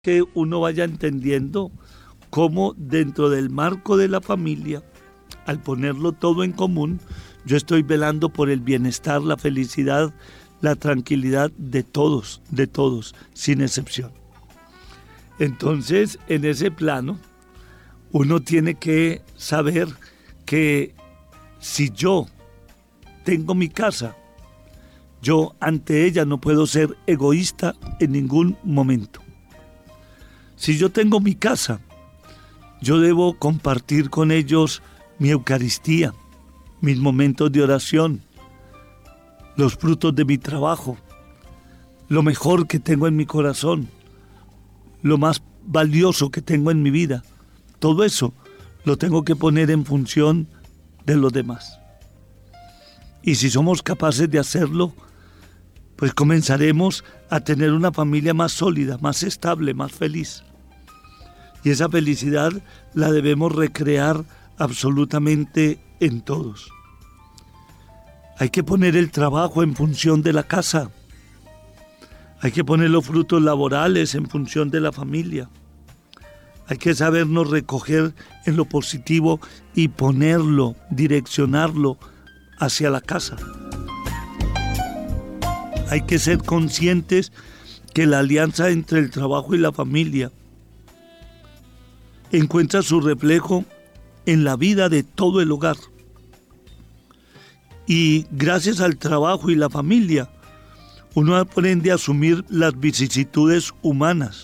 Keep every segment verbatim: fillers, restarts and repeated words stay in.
que uno vaya entendiendo cómo dentro del marco de la familia, al ponerlo todo en común, yo estoy velando por el bienestar, la felicidad, la tranquilidad de todos, de todos, sin excepción. Entonces, en ese plano, uno tiene que saber que si yo tengo mi casa, yo ante ella no puedo ser egoísta en ningún momento. Si yo tengo mi casa, yo debo compartir con ellos mi Eucaristía, mis momentos de oración, los frutos de mi trabajo, lo mejor que tengo en mi corazón, lo más valioso que tengo en mi vida. Todo eso lo tengo que poner en función de los demás. Y si somos capaces de hacerlo, pues comenzaremos a tener una familia más sólida, más estable, más feliz. Y esa felicidad la debemos recrear absolutamente en todos. Hay que poner el trabajo en función de la casa. Hay que poner los frutos laborales en función de la familia. Hay que sabernos recoger en lo positivo y ponerlo, direccionarlo hacia la casa. Hay que ser conscientes que la alianza entre el trabajo y la familia encuentra su reflejo en la vida de todo el hogar. Y gracias al trabajo y la familia, uno aprende a asumir las vicisitudes humanas,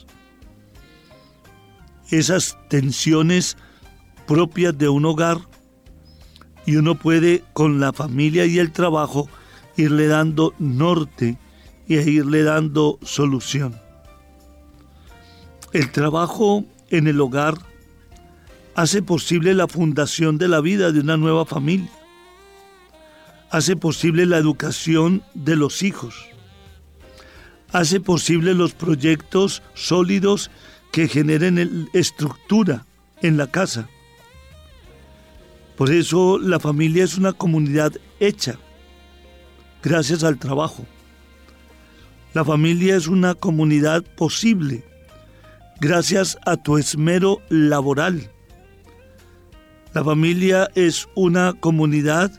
esas tensiones propias de un hogar, y uno puede con la familia y el trabajo irle dando norte y irle dando solución. El trabajo en el hogar hace posible la fundación de la vida de una nueva familia. Hace posible la educación de los hijos. Hace posible los proyectos sólidos que generen el, estructura en la casa. Por eso la familia es una comunidad hecha gracias al trabajo. La familia es una comunidad posible gracias a tu esmero laboral. La familia es una comunidad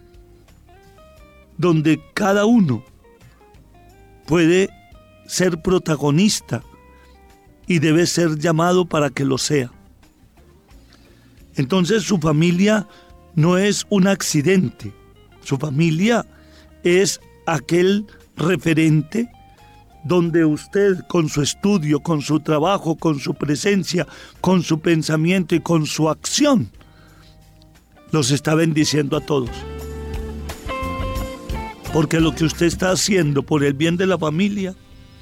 donde cada uno puede ser protagonista y debe ser llamado para que lo sea. Entonces su familia no es un accidente, su familia es aquel referente donde usted con su estudio, con su trabajo, con su presencia, con su pensamiento y con su acción, los está bendiciendo a todos. Porque lo que usted está haciendo por el bien de la familia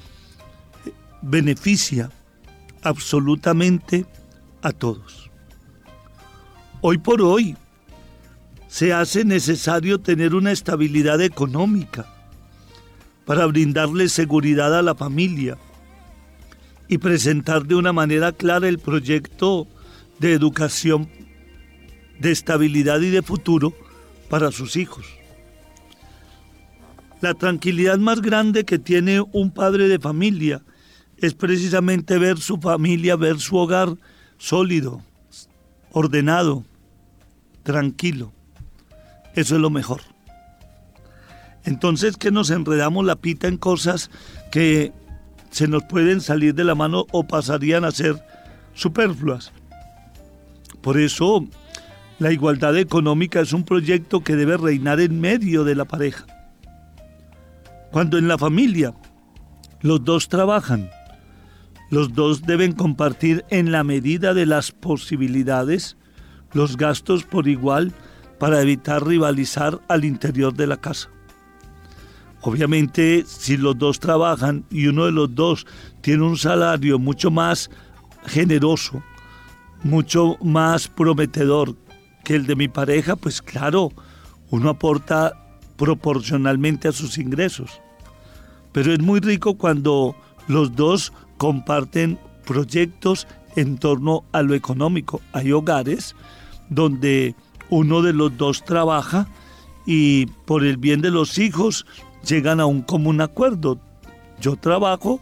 beneficia absolutamente a todos. Hoy por hoy se hace necesario tener una estabilidad económica para brindarle seguridad a la familia y presentar de una manera clara el proyecto de educación, de estabilidad y de futuro para sus hijos. La tranquilidad más grande que tiene un padre de familia es precisamente ver su familia, ver su hogar sólido, ordenado, tranquilo. Eso es lo mejor. Entonces, que nos enredamos la pita en cosas que se nos pueden salir de la mano o pasarían a ser superfluas. Por eso, la igualdad económica es un proyecto que debe reinar en medio de la pareja. Cuando en la familia los dos trabajan, los dos deben compartir en la medida de las posibilidades los gastos por igual para evitar rivalizar al interior de la casa. Obviamente, si los dos trabajan y uno de los dos tiene un salario mucho más generoso, mucho más prometedor que el de mi pareja, pues claro, uno aporta proporcionalmente a sus ingresos. Pero es muy rico cuando los dos comparten proyectos en torno a lo económico. Hay hogares donde uno de los dos trabaja y por el bien de los hijos llegan a un común acuerdo. Yo trabajo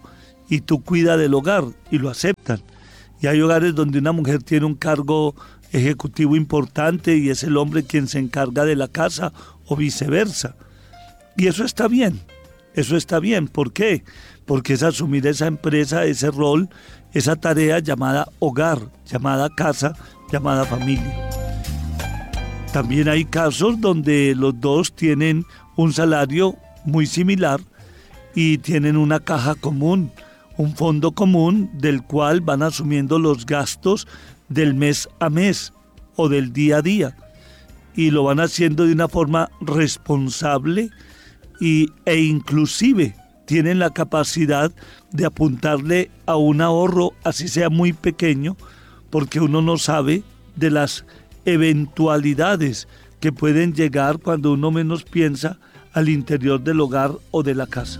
y tú cuida del hogar y lo aceptan. Y hay hogares donde una mujer tiene un cargo ejecutivo importante y es el hombre quien se encarga de la casa o viceversa. Y eso está bien, eso está bien. ¿Por qué? Porque es asumir esa empresa, ese rol, esa tarea llamada hogar, llamada casa, llamada familia. También hay casos donde los dos tienen un salario muy similar y tienen una caja común, un fondo común del cual van asumiendo los gastos del mes a mes o del día a día y lo van haciendo de una forma responsable y, e inclusive tienen la capacidad de apuntarle a un ahorro, así sea muy pequeño, porque uno no sabe de las eventualidades que pueden llegar cuando uno menos piensa al interior del hogar o de la casa.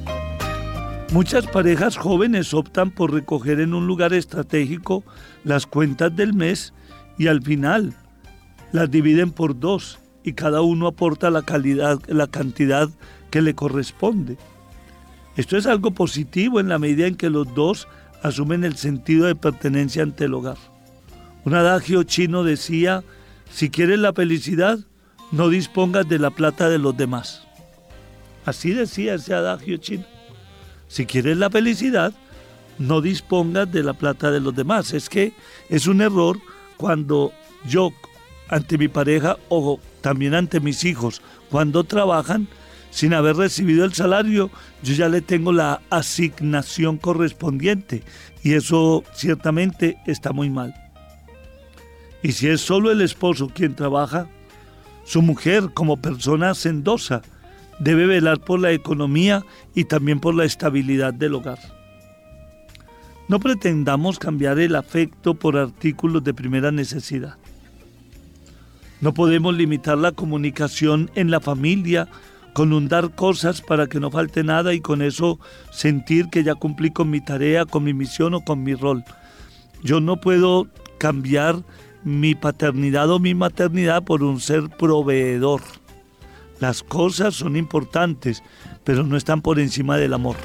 Muchas parejas jóvenes optan por recoger en un lugar estratégico las cuentas del mes y al final las dividen por dos y cada uno aporta la calidad, la cantidad que le corresponde. Esto es algo positivo en la medida en que los dos asumen el sentido de pertenencia ante el hogar. Un adagio chino decía: si quieres la felicidad, no dispongas de la plata de los demás. Así decía ese adagio chino. Si quieres la felicidad, no dispongas de la plata de los demás. Es que es un error cuando yo, ante mi pareja o también ante mis hijos, cuando trabajan, sin haber recibido el salario, yo ya le tengo la asignación correspondiente y eso ciertamente está muy mal. Y si es solo el esposo quien trabaja, su mujer como persona hacendosa debe velar por la economía y también por la estabilidad del hogar. No pretendamos cambiar el afecto por artículos de primera necesidad. No podemos limitar la comunicación en la familia con un dar cosas para que no falte nada y con eso sentir que ya cumplí con mi tarea, con mi misión o con mi rol. Yo no puedo cambiar mi paternidad o mi maternidad por un ser proveedor. Las cosas son importantes, pero no están por encima del amor.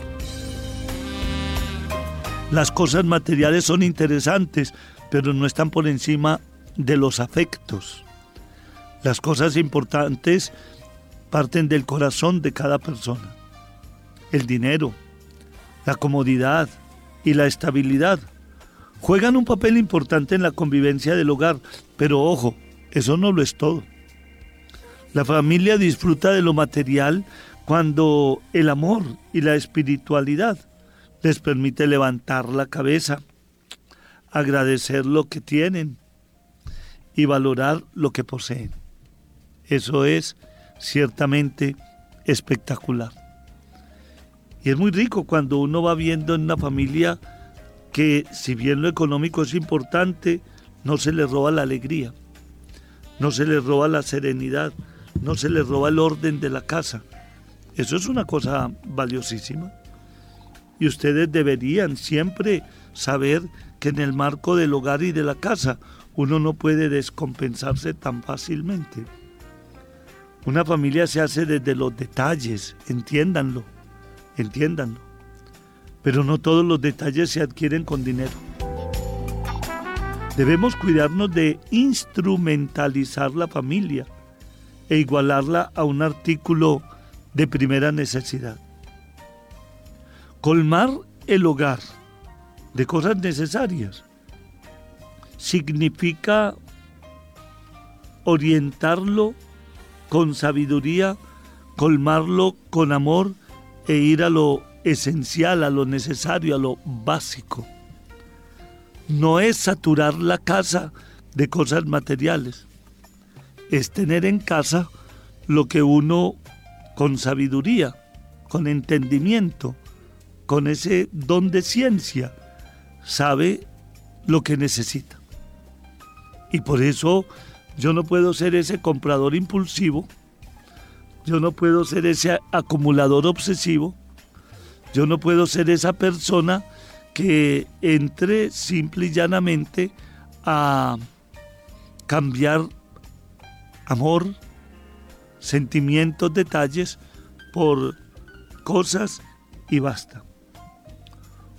Las cosas materiales son interesantes, pero no están por encima de los afectos. Las cosas importantes parten del corazón de cada persona. El dinero, la comodidad y la estabilidad juegan un papel importante en la convivencia del hogar, pero ojo, eso no lo es todo. La familia disfruta de lo material cuando el amor y la espiritualidad les permite levantar la cabeza, agradecer lo que tienen y valorar lo que poseen. Eso es ciertamente espectacular. Y es muy rico cuando uno va viendo en una familia que, si bien lo económico es importante, no se le roba la alegría, no se le roba la serenidad, no se le roba el orden de la casa. Eso es una cosa valiosísima. Y ustedes deberían siempre saber que en el marco del hogar y de la casa uno no puede descompensarse tan fácilmente. Una familia se hace desde los detalles, entiéndanlo, entiéndanlo. Pero no todos los detalles se adquieren con dinero. Debemos cuidarnos de instrumentalizar la familia e igualarla a un artículo de primera necesidad. Colmar el hogar de cosas necesarias significa orientarlo con sabiduría, colmarlo con amor e ir a lo esencial, a lo necesario, a lo básico. No es saturar la casa de cosas materiales, es tener en casa lo que uno con sabiduría, con entendimiento, con ese don de ciencia, sabe lo que necesita. Y por eso yo no puedo ser ese comprador impulsivo, yo no puedo ser ese acumulador obsesivo, yo no puedo ser esa persona que entre simple y llanamente a cambiar amor, sentimientos, detalles por cosas y basta.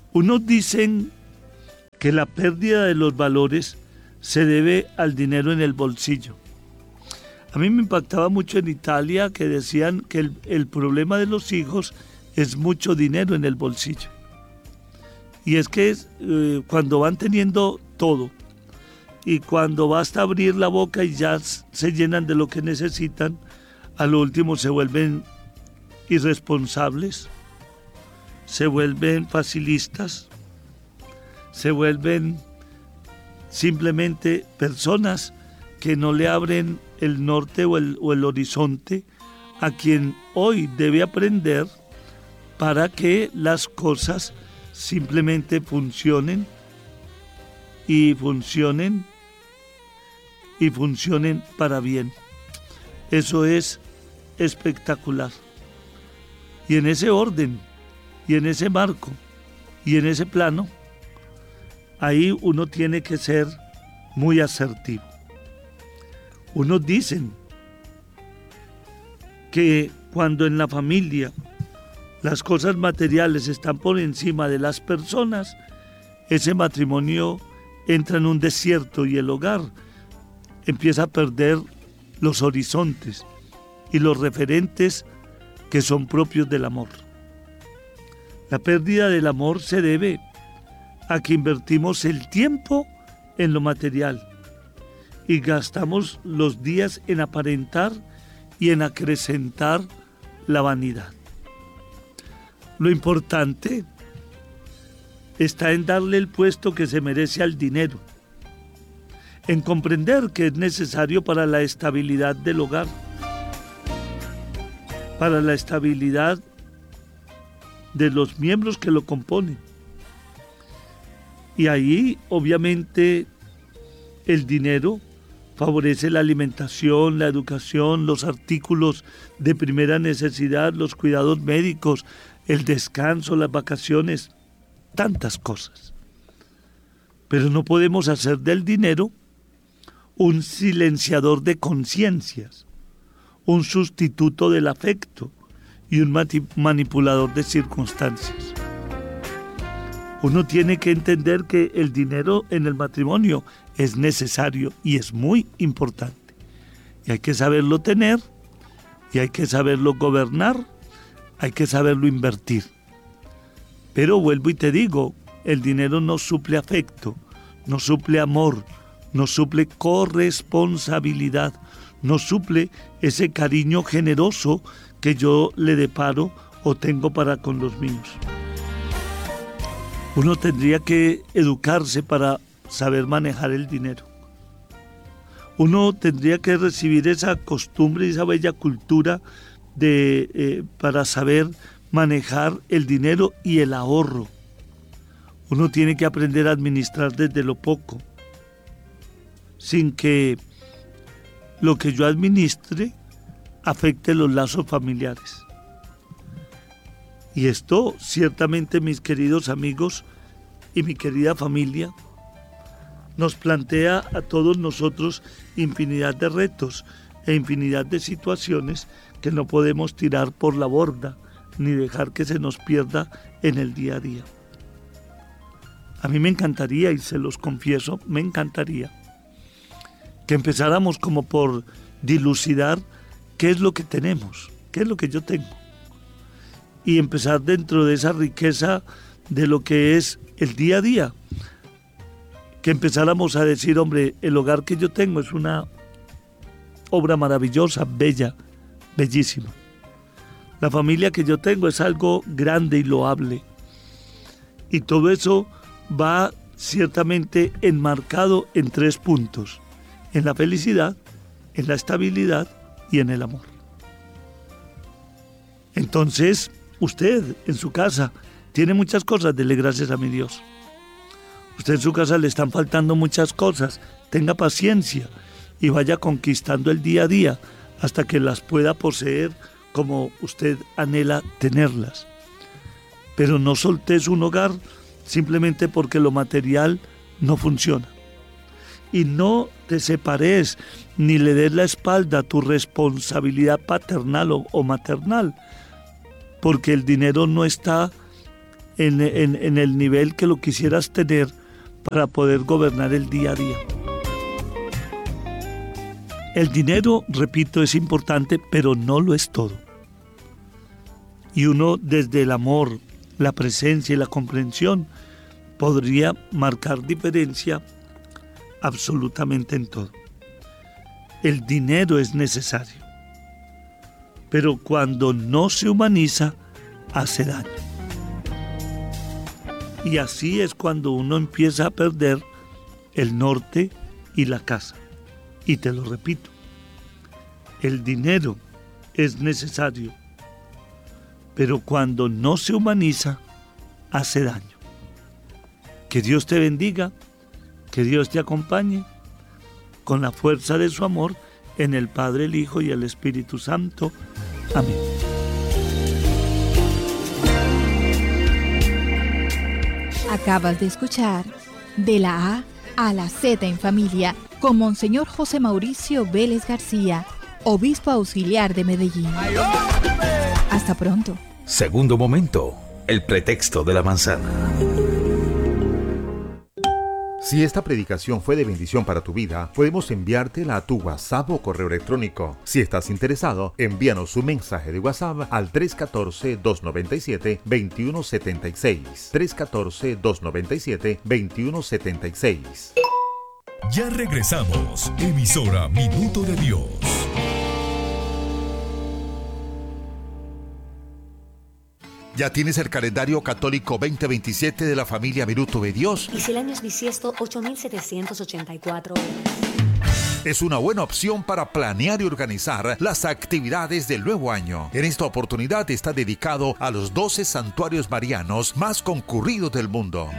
Unos dicen que la pérdida de los valores se debe al dinero en el bolsillo. A mí me impactaba mucho en Italia que decían que el, el problema de los hijos es mucho dinero en el bolsillo. Y es que eh, cuando van teniendo todo y cuando basta abrir la boca y ya se llenan de lo que necesitan, a lo último se vuelven irresponsables, se vuelven facilistas, se vuelven simplemente personas que no le abren el norte o el, o el horizonte a quien hoy debe aprender para que las cosas simplemente funcionen y funcionen y funcionen para bien. Eso es espectacular. Y en ese orden, y en ese marco, y en ese plano, ahí uno tiene que ser muy asertivo. Unos dicen que cuando en la familia las cosas materiales están por encima de las personas, ese matrimonio entra en un desierto y el hogar empieza a perder los horizontes y los referentes que son propios del amor. La pérdida del amor se debe a que invertimos el tiempo en lo material y gastamos los días en aparentar y en acrecentar la vanidad. Lo importante está en darle el puesto que se merece al dinero, en comprender que es necesario para la estabilidad del hogar, para la estabilidad de los miembros que lo componen. Y ahí, obviamente, el dinero favorece la alimentación, la educación, los artículos de primera necesidad, los cuidados médicos, el descanso, las vacaciones, tantas cosas. Pero no podemos hacer del dinero un silenciador de conciencias, un sustituto del afecto y un manipulador de circunstancias. Uno tiene que entender que el dinero en el matrimonio es necesario y es muy importante. Y hay que saberlo tener, y hay que saberlo gobernar, hay que saberlo invertir. Pero vuelvo y te digo, el dinero no suple afecto, no suple amor, no suple corresponsabilidad, no suple ese cariño generoso que yo le deparo o tengo para con los míos. Uno tendría que educarse para saber manejar el dinero. Uno tendría que recibir esa costumbre y esa bella cultura de, eh, para saber manejar el dinero y el ahorro. Uno tiene que aprender a administrar desde lo poco, sin que lo que yo administre afecte los lazos familiares. Y esto, ciertamente, mis queridos amigos y mi querida familia, nos plantea a todos nosotros infinidad de retos e infinidad de situaciones que no podemos tirar por la borda ni dejar que se nos pierda en el día a día. A mí me encantaría, y se los confieso, me encantaría que empezáramos como por dilucidar qué es lo que tenemos, qué es lo que yo tengo, y empezar dentro de esa riqueza de lo que es el día a día, que empezáramos a decir, hombre, el hogar que yo tengo es una obra maravillosa, bella, bellísima. La familia que yo tengo es algo grande y loable. Y todo eso va ciertamente enmarcado en tres puntos: en la felicidad, en la estabilidad y en el amor. Entonces, usted en su casa tiene muchas cosas, dele gracias a mi Dios. Usted en su casa le están faltando muchas cosas, tenga paciencia y vaya conquistando el día a día hasta que las pueda poseer como usted anhela tenerlas. Pero no soltes un hogar simplemente porque lo material no funciona. Y no te separes ni le des la espalda a tu responsabilidad paternal o, o maternal, porque el dinero no está en, en, en el nivel que lo quisieras tener para poder gobernar el día a día. El dinero, repito, es importante, pero no lo es todo. Y uno desde el amor, la presencia y la comprensión podría marcar diferencia absolutamente en todo. El dinero es necesario, pero cuando no se humaniza, hace daño. Y así es cuando uno empieza a perder el norte y la casa. Y te lo repito, el dinero es necesario, pero cuando no se humaniza, hace daño. Que Dios te bendiga, que Dios te acompañe con la fuerza de su amor en el Padre, el Hijo y el Espíritu Santo. Amén. Acabas de escuchar De la A a la Z en Familia con Monseñor José Mauricio Vélez García, obispo auxiliar de Medellín. Hasta pronto. Segundo momento, el pretexto de la manzana. Si esta predicación fue de bendición para tu vida, podemos enviártela a tu WhatsApp o correo electrónico. Si estás interesado, envíanos un mensaje de WhatsApp al tres uno cuatro, dos nueve siete, dos uno siete seis. tres uno cuatro, dos nueve siete, dos uno siete seis. Ya regresamos. Emisora Minuto de Dios. ¿Ya tienes el calendario católico veinte veintisiete de la familia Minuto de Dios? Y si el año es bisiesto, ocho mil setecientos ochenta y cuatro. Es una buena opción para planear y organizar las actividades del nuevo año. En esta oportunidad está dedicado a los doce santuarios marianos más concurridos del mundo.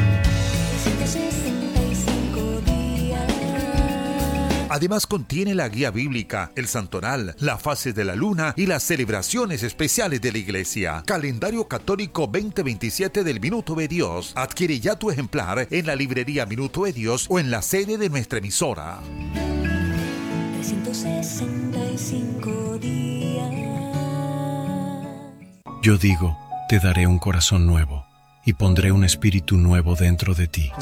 Además contiene la guía bíblica, el santoral, las fases de la luna y las celebraciones especiales de la iglesia. Calendario católico veinte veintisiete del Minuto de Dios. Adquiere ya tu ejemplar en la librería Minuto de Dios o en la sede de nuestra emisora. trescientos sesenta y cinco días. Yo digo, te daré un corazón nuevo y pondré un espíritu nuevo dentro de ti.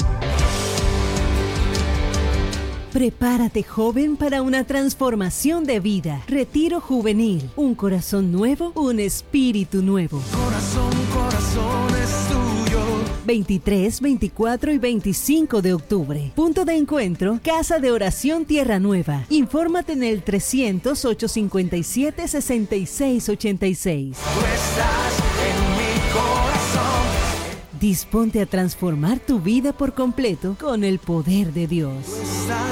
Prepárate, joven, para una transformación de vida. Retiro juvenil. Un corazón nuevo, un espíritu nuevo. Corazón, corazón es tuyo. veintitrés, veinticuatro y veinticinco de octubre. Punto de encuentro, Casa de Oración Tierra Nueva. Infórmate en el trescientos, ocho cincuenta y siete, sesenta y seis ochenta y seis. Tú estás en mi corazón. Disponte a transformar tu vida por completo con el poder de Dios.